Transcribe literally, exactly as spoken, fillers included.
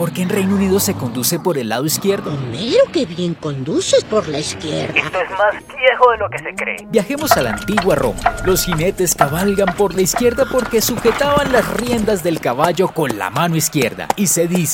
¿Por qué en Reino Unido se conduce por el lado izquierdo? Homero, qué bien conduces por la izquierda. Esto es más viejo de lo que se cree. Viajemos a la antigua Roma. Los jinetes cabalgan por la izquierda porque sujetaban las riendas del caballo con la mano izquierda. Y se dice